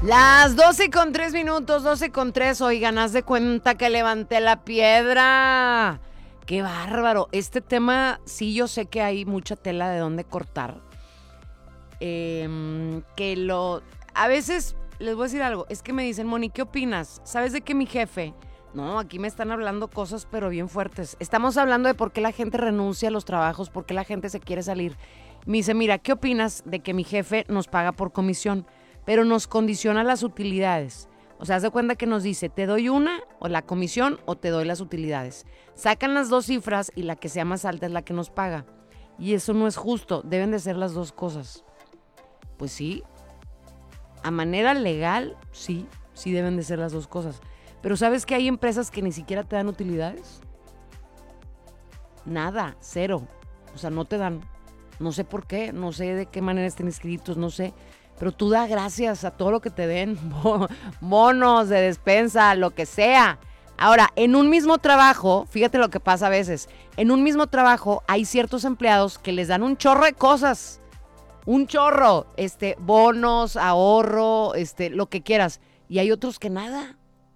Las 12:03, 12:03. Oigan, haz de cuenta que levanté la piedra. ¡Qué bárbaro! Este tema, sí, yo sé que hay mucha tela de dónde cortar. A veces, les voy a decir algo. Es que me dicen, Moni, ¿qué opinas? ¿Sabes de que mi jefe? No, aquí me están hablando cosas, pero bien fuertes. Estamos hablando de por qué la gente renuncia a los trabajos, por qué la gente se quiere salir. Me dice, mira, ¿qué opinas de que mi jefe nos paga por comisión, pero nos condiciona las utilidades? O sea, haz de cuenta que nos dice, te doy una, o la comisión, o te doy las utilidades. Sacan las dos cifras y la que sea más alta es la que nos paga. Y eso no es justo, deben de ser las dos cosas. Pues sí, a manera legal, sí deben de ser las dos cosas. Pero ¿sabes que hay empresas que ni siquiera te dan utilidades? Nada, cero. O sea, no te dan. No sé por qué, no sé de qué manera estén escritos, no sé. Pero tú da gracias a todo lo que te den. Bonos de despensa, lo que sea. Ahora, en un mismo trabajo, fíjate lo que pasa a veces. En un mismo trabajo hay ciertos empleados que les dan un chorro de cosas. Un chorro. Bonos, ahorro, lo que quieras. Y hay otros que nada.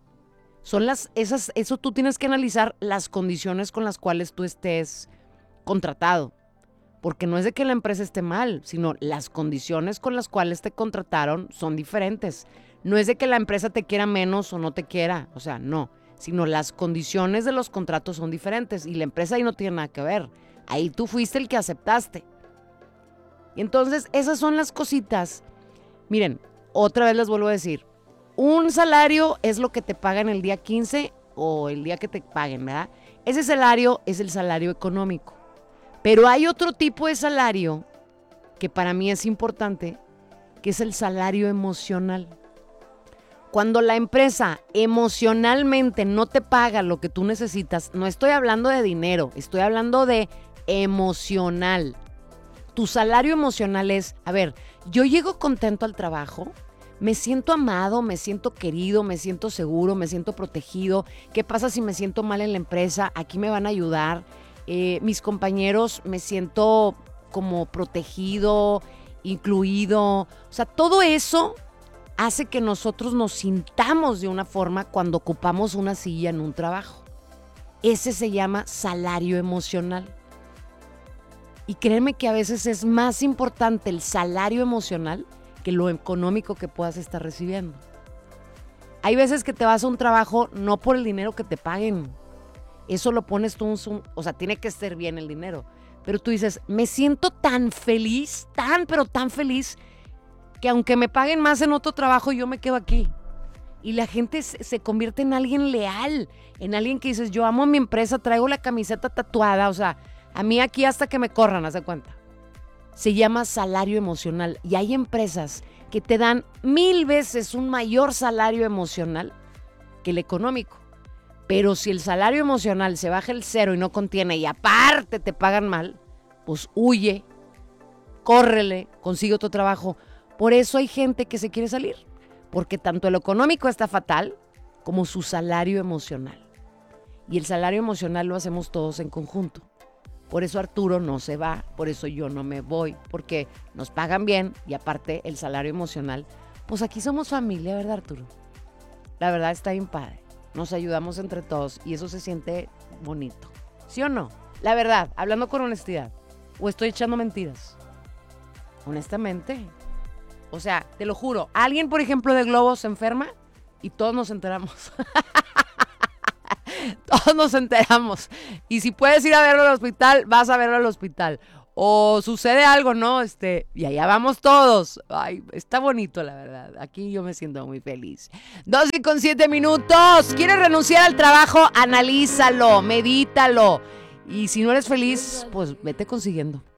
Eso tú tienes que analizar las condiciones con las cuales tú estés contratado. Porque no es de que la empresa esté mal, sino las condiciones con las cuales te contrataron son diferentes. No es de que la empresa te quiera menos o no te quiera, o sea, no. Sino las condiciones de los contratos son diferentes y la empresa ahí no tiene nada que ver. Ahí tú fuiste el que aceptaste. Y entonces esas son las cositas. Miren, otra vez les vuelvo a decir. Un salario es lo que te pagan el día 15 o el día que te paguen, ¿verdad? Ese salario es el salario económico. Pero hay otro tipo de salario que para mí es importante, que es el salario emocional. Cuando la empresa emocionalmente no te paga lo que tú necesitas, no estoy hablando de dinero, estoy hablando de emocional. Tu salario emocional es, a ver, yo llego contento al trabajo, me siento amado, me siento querido, me siento seguro, me siento protegido. ¿Qué pasa si me siento mal en la empresa? Aquí me van a ayudar. Mis compañeros, me siento como protegido, incluido. O sea, todo eso hace que nosotros nos sintamos de una forma cuando ocupamos una silla en un trabajo. Ese se llama salario emocional. Y créeme que a veces es más importante el salario emocional que lo económico que puedas estar recibiendo. Hay veces que te vas a un trabajo no por el dinero que te paguen. Eso lo pones tú, o sea, tiene que ser bien el dinero. Pero tú dices, me siento tan feliz, pero tan feliz, que aunque me paguen más en otro trabajo, yo me quedo aquí. Y la gente se convierte en alguien leal, en alguien que dices, yo amo a mi empresa, traigo la camiseta tatuada, o sea, a mí aquí hasta que me corran, haz de cuenta. Se llama salario emocional y hay empresas que te dan 1000 veces un mayor salario emocional que el económico. Pero si el salario emocional se baja el cero y no contiene y aparte te pagan mal, pues huye, córrele, consigue otro trabajo. Por eso hay gente que se quiere salir, porque tanto el económico está fatal como su salario emocional. Y el salario emocional lo hacemos todos en conjunto. Por eso Arturo no se va, por eso yo no me voy, porque nos pagan bien y aparte el salario emocional. Pues aquí somos familia, ¿verdad, Arturo? La verdad está bien padre. Nos ayudamos entre todos y eso se siente bonito. ¿Sí o no? La verdad, hablando con honestidad. ¿O estoy echando mentiras? Honestamente. O sea, te lo juro. Alguien, por ejemplo, de Globo se enferma y todos nos enteramos. Todos nos enteramos. Y si puedes ir a verlo al hospital, vas a verlo al hospital. O sucede algo, ¿no? Y allá vamos todos. Ay, está bonito, la verdad. Aquí yo me siento muy feliz. 12:07. ¿Quieres renunciar al trabajo? Analízalo, medítalo. Y si no eres feliz, pues vete consiguiendo.